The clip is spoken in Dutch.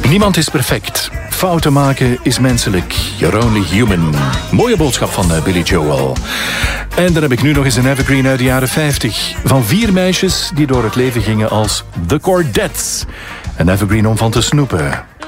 Niemand is perfect. Fouten maken is menselijk. You're only human. Mooie boodschap van Billy Joel. En dan heb ik nu nog eens een evergreen uit de jaren 50. Van 4 meisjes die door het leven gingen als The Cordettes. Een evergreen om van te snoepen.